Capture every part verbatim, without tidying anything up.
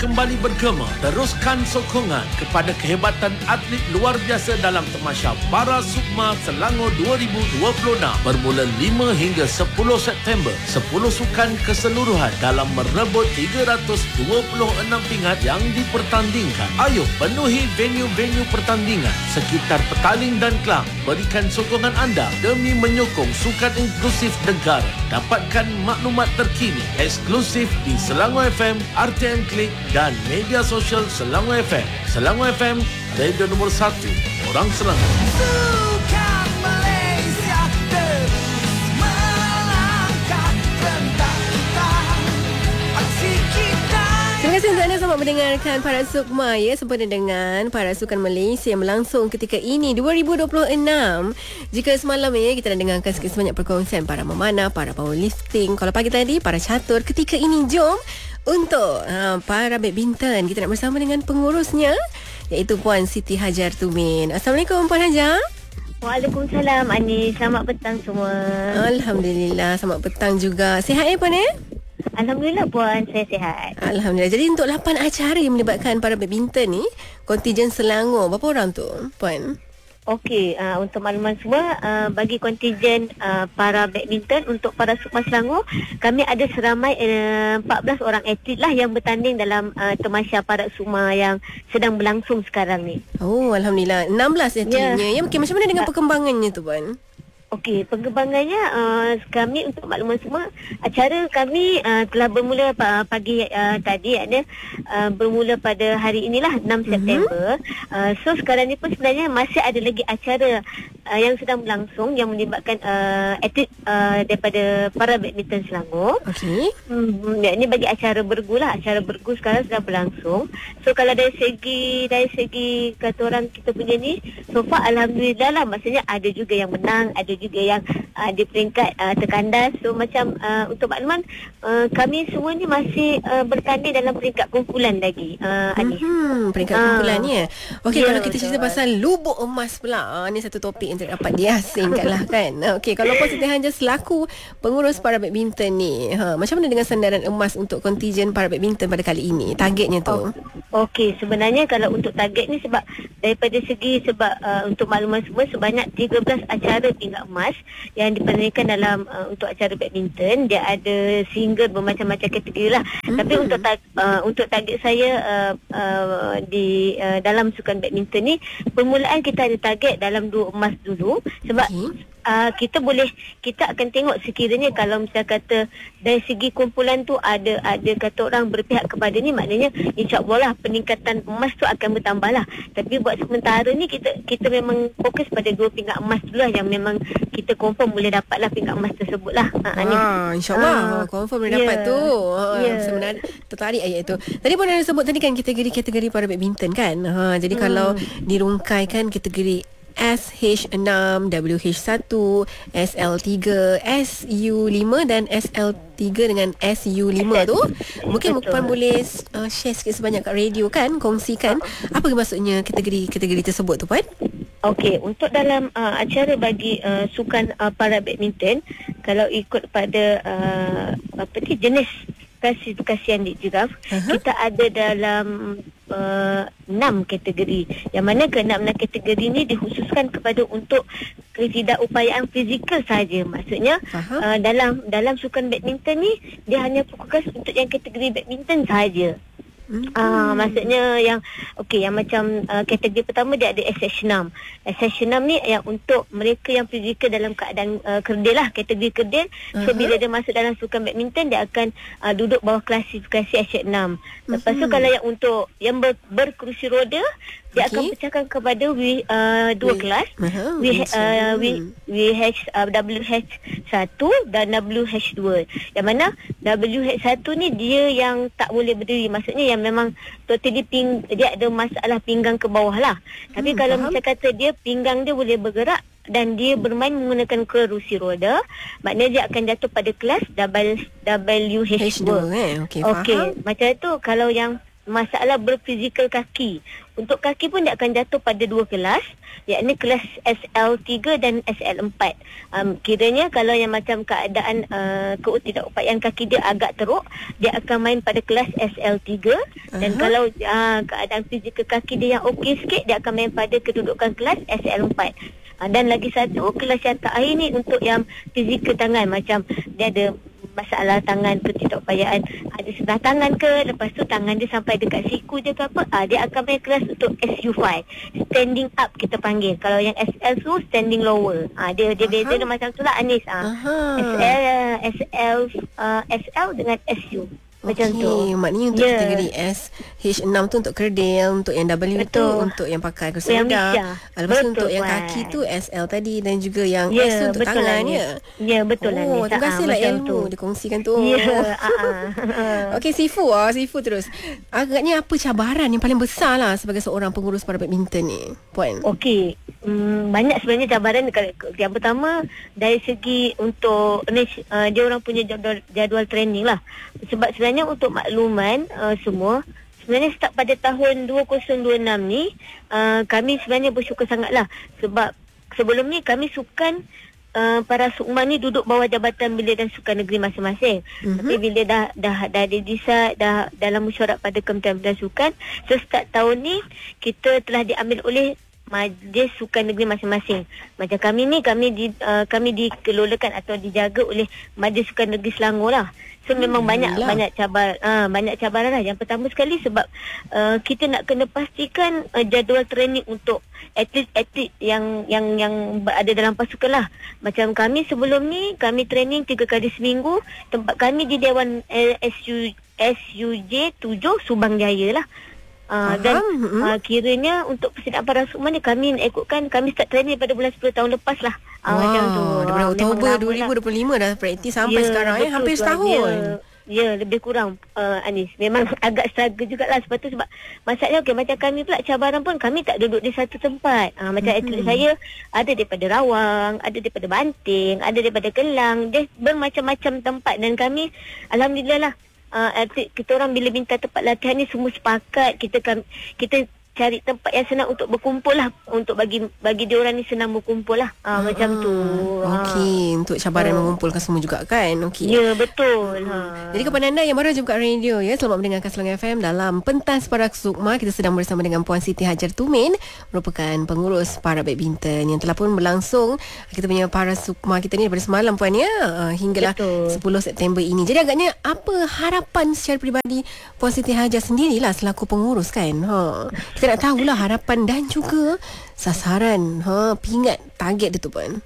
kembali bergema. Teruskan sokongan kepada kehebatan atlet luar biasa dalam Tamasya Para Sukma Selangor dua ribu dua puluh enam bermula lima hingga sepuluh September. sepuluh sukan keseluruhan dalam merebut tiga ratus dua puluh enam pingat yang dipertandingkan. Ayo penuhi venue-venue pertandingan sekitar Petaling dan Kelang. Berikan sokongan anda demi menyokong sukan inklusif negara. Dapatkan maklumat terkini eksklusif di Selangor F M, R T M Klik dan media sosial Selangor F M. Selangor F M, radio nombor satu, orang Selangor. Sukan Malaysia terus melangkah bentang-bentang aksi kita. Terima kasih untuk anda selamat mendengarkan Para Sukma ya, sempena dengan Para Sukan Malaysia yang berlangsung ketika ini dua ribu dua puluh enam. Jika semalam ya kita dah dengarkan sikit sebanyak perkongsian para memanah, para powerlifting. Kalau pagi tadi para catur, ketika ini jom untuk uh, para badminton kita nak bersama dengan pengurusnya iaitu Puan Siti Hajar Tumin. Assalamualaikum Puan Hajar. Waalaikumsalam Ani. Selamat petang semua. Alhamdulillah, selamat petang juga. Sihat ya Puan eh? Alhamdulillah Puan, saya sihat. Alhamdulillah. Jadi untuk lapan acara yang melibatkan para badminton ni, kontijen Selangor, berapa orang tu Puan? Okey, uh, untuk makluman semua, uh, bagi kontijen uh, para badminton untuk para Sukma Selangor, kami ada seramai uh, empat belas orang atlet lah yang bertanding dalam uh, Tamasya Para Sukma yang sedang berlangsung sekarang ni. Oh, Alhamdulillah. enam belas atletnya. Ya, okay, macam mana dengan perkembangannya tu Puan? Okey, pengembangannya uh, kami untuk makluman semua, acara kami uh, telah bermula uh, pagi uh, tadi, ada uh, bermula pada hari inilah enam September. Mm-hmm. Uh, so sekarang ni pun sebenarnya masih ada lagi acara uh, yang sedang berlangsung yang melibatkan uh, atlet uh, daripada para badminton Selangor. Okey. Hmm, ya, ini bagi acara bergu lah, acara bergu sekarang sedang berlangsung. So kalau dari segi dari segi kata orang kita punya ni, so far alhamdulillah lah, maksudnya ada juga yang menang, ada juga yang uh, di peringkat uh, terkandas. So macam uh, untuk makluman, uh, kami semua ni masih uh, bertanding dalam peringkat kumpulan lagi, uh, Ani. Hmm, peringkat uh, kumpulan ni ya. Okey, ya, kalau kita cerita pasal lubuk emas pula, uh, ni satu topik yang dapat diasingkan lah kan. Okey, kalau Puan Siti Hajar selaku pengurus para badminton ni, ha, macam mana dengan sandaran emas untuk kontijen para badminton pada kali ini? Targetnya tu? Oh, Okey, sebenarnya kalau untuk target ni, sebab daripada segi sebab uh, untuk makluman semua, sebanyak tiga belas acara pingat emas yang dipertandingkan dalam uh, untuk acara badminton. Dia ada single bermacam-macam kategori lah. Mm-hmm. Tapi untuk tar- uh, untuk target saya uh, uh, di uh, dalam sukan badminton ni, permulaan kita ada target dalam dua emas dulu. Sebab okay. Uh, kita boleh, kita akan tengok sekiranya kalau misalnya kata dari segi kumpulan tu ada ada kata orang berpihak kepada ni, maknanya insya-Allah lah peningkatan emas tu akan bertambah lah. Tapi buat sementara ni kita kita memang fokus pada dua pingat emas dulu lah, yang memang kita confirm boleh dapat lah pingat emas tersebut lah. Ha, ah, insya-Allah uh, confirm boleh yeah. dapat tu. Ha, yeah. Sebenarnya tertarik ayat tu. Tadi pun ada sebut tadi kan kategori-kategori para badminton kan. Ha, jadi hmm. kalau dirungkaikan kategori S H enam, W H satu, S L tiga, S U lima dan S L tiga dengan S U lima tu, mungkin Puan boleh uh, share sikit sebanyak kat radio kan, kongsikan apa maksudnya kategori-kategori tersebut tu Puan? Okey, untuk dalam uh, acara bagi uh, sukan uh, para badminton, kalau ikut pada uh, apa ni jenis klasifikasi yang dijiraf, uh-huh. kita ada dalam uh, enam kategori, yang mana keenam-enam kategori ni dikhususkan kepada untuk ketidakupayaan fizikal saja. Maksudnya uh-huh. uh, dalam dalam sukan badminton ni dia hanya fokus untuk yang kategori badminton saja. Hmm. Uh, maksudnya yang okey, yang macam uh, kategori pertama dia ada S H enam. S H enam ni yang untuk mereka yang fizikal dalam keadaan uh, kerdil lah, kategori kerdil. Uh-huh. So bila dia masuk dalam sukan badminton, dia akan uh, duduk bawah klasifikasi S H enam. Lepas tu uh-huh. kalau yang untuk yang ber, berkerusi roda, dia okay. akan pecahkan kepada w, uh, dua w, kelas. Uh-huh. W, uh, w, WH, uh, W H satu dan W H dua. Yang mana W H satu ni dia yang tak boleh berdiri. Maksudnya yang memang totally ping, dia ada masalah pinggang ke bawah lah. Tapi hmm, kalau faham. Macam kata dia pinggang dia boleh bergerak dan dia bermain menggunakan kerusi roda, maknanya dia akan jatuh pada kelas W H dua. H dua eh. Okey, okay. Macam tu. Kalau yang masalah berfizikal kaki. Untuk kaki pun dia akan jatuh pada dua kelas, yakni kelas S L tiga dan S L empat. Um, kiranya kalau yang macam keadaan uh, ketidakupayaan kaki dia agak teruk, dia akan main pada kelas S L tiga. Dan uh-huh. kalau uh, keadaan fizikal kaki dia yang okey sikit, dia akan main pada kedudukan kelas S L empat. Uh, dan lagi satu, kelas yang terakhir ni untuk yang fizikal tangan, macam dia ada masalah tangan, ketidakupayaan, ada sebelah tangan ke, lepas tu tangan dia sampai dekat siku je ke apa, ah, dia akan main kelas untuk S U lima, standing up kita panggil. Kalau yang S L tu standing lower. Ah, dia dia beza dia macam tu lah Anis. Ah. S L S L uh, S L dengan S U. Macam Okey, tu. maknanya untuk Yeah. kategori S H enam tu untuk kerdil, untuk yang W tu Betul. untuk yang pakai kursi Yang roda. Misha. Lepas tu Betul, untuk yang Puan. kaki tu S L tadi, dan juga yang Ya, S tu untuk betul, tangan Anis. ya. Ya, betul lah, Oh, Anis. terima Ah, kasih lah macam ilmu tu. dikongsikan tu. Ya, ah, ah. Okey, Sifu ah, Sifu terus. Agaknya apa cabaran yang paling besar lah sebagai seorang pengurus para badminton ni, Puan? Okey, hmm, banyak sebenarnya cabaran. Yang pertama dari segi untuk ni, uh, dia orang punya jadual, jadual training lah. Sebab sebenarnya untuk makluman uh, semua, sebenarnya start pada tahun dua ribu dua puluh enam ni, uh, kami sebenarnya bersyukur sangatlah. Sebab sebelum ni kami sukan Uh, para sukma ni duduk bawah Jabatan Belia dan Sukan Negeri masing-masing. Mm-hmm. Tapi bila dah dah dah decide dah dalam mesyuarat pada Kementerian Belia Sukan, so start tahun ni kita telah diambil oleh Majlis Sukan Negeri masing-masing. Macam kami ni kami di uh, kami dikelolakan atau dijaga oleh Majlis Sukan Negeri Selangor lah. So hmm, memang banyak lah. banyak cabar uh, banyak cabaran lah. Yang pertama sekali sebab uh, kita nak kena pastikan uh, jadual training untuk atlet-atlet yang yang yang berada dalam pasukan lah. Macam kami sebelum ni kami training tiga kali seminggu. Tempat kami di Dewan uh, S U S U J tujuh Subang Jaya lah. Uh, dan uh, kiranya untuk persediaan para sukma ni kami nak ikutkan, kami start training pada bulan sepuluh tahun lepas lah. Uh, Wow, macam tu. daripada Uh, Oktober memang dua lama ribu dua puluh lima dah praktis sampai Ya, sekarang eh, betul, hampir Tuan. setahun. Ya, ya lebih kurang uh, Anis. Memang agak struggle jugalah sebab tu, sebab masalahnya okey, macam kami pula cabaran pun kami tak duduk di satu tempat. Uh, macam mm-hmm. atlet saya ada daripada Rawang, ada daripada Banting, ada daripada Kelang, dia bermacam-macam tempat. Dan kami alhamdulillah lah, Uh, atlet kita orang bila minta tempat latihan ni semua sepakat, kita kan kita cari tempat yang senang untuk berkumpul lah, untuk bagi bagi dia orang ni senang berkumpul lah. Uh, uh, macam tu. Okey, untuk cabaran uh. mengumpulkan semua juga kan. Okey. Ya, betul. Ha. Jadi kepada anda yang baru jumpa radio ya, selamat mendengarkan Selangor F M dalam Pentas Para Sukma. Kita sedang bersama dengan Puan Siti Hajar Tumin, merupakan pengurus para badminton yang telah pun berlangsung kita punya Para Sukma kita ni daripada semalam Puan ya, uh, hinggalah Betul. sepuluh September ini. Jadi agaknya apa harapan secara peribadi Puan Siti Hajar sendirilah selaku pengurus kan? Ha. Kita nak tahulah harapan dan juga sasaran, ha, pingat target dia tu Puan.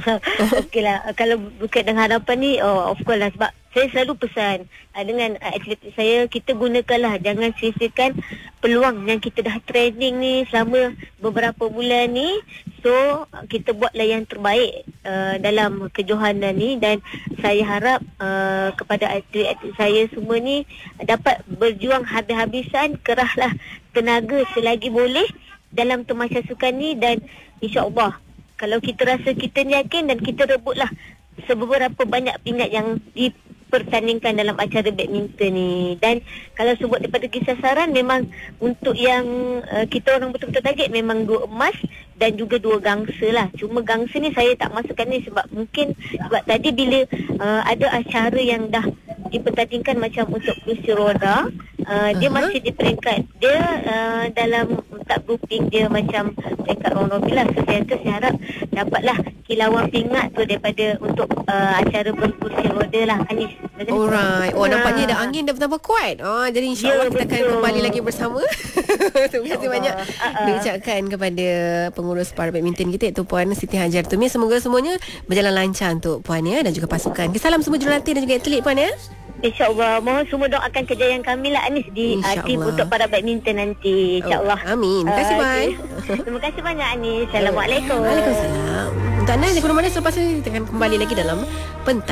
Okeylah, kalau berkait dengan harapan ni, oh, of course lah, sebab saya selalu pesan uh, dengan uh, aktiviti saya, kita gunakanlah, jangan sia-siakan peluang yang kita dah training ni selama beberapa bulan ni. So kita buatlah yang terbaik uh, dalam kejohanan ni. Dan saya harap uh, kepada atlet-atlet saya semua ni dapat berjuang habis-habisan, kerahlah tenaga selagi boleh dalam temasya sukan ni. Dan insya-Allah kalau kita rasa kita yakin dan kita rebutlah seberapa banyak pingat yang dipertandingkan dalam acara badminton ni. Dan kalau sebut daripada kisah sasaran, memang untuk yang uh, kita orang betul-betul target memang dua emas dan juga dua gangsa lah. Cuma gangsa ni saya tak masukkan ni sebab mungkin sebab tadi bila uh, ada acara yang dah dipertandingkan macam untuk kursi roda, uh, dia Uh-huh. masih di peringkat dia uh, dalam tak grouping dia macam peringkat round robin lah. So saya tu saya harap dapatlah kilauan pingat tu daripada untuk uh, acara berkursi roda lah Anis. Alright. Oh, nampaknya dah angin dah bertambah kuat. Oh, jadi insya-Allah Ya, kita akan betul. kembali lagi bersama. Terima kasih banyak Uh-uh. diucapkan kepada pengurus para badminton kita iaitu Puan Siti Hajar Tumin. Semoga semuanya berjalan lancar untuk Puan ya, dan juga pasukan. Salam semua jurulatih dan juga atlet Puan ya. InsyaAllah. Mohon semua doakan kejayaan kami lah Anis di uh, tim untuk para badminton nanti. InsyaAllah. Oh, amin. Terima kasih Uh, bye. okay. Terima kasih banyak Anis. Assalamualaikum. Waalaikumsalam. Untuk anda yang di mana selepas ini kita akan kembali lagi dalam Pentas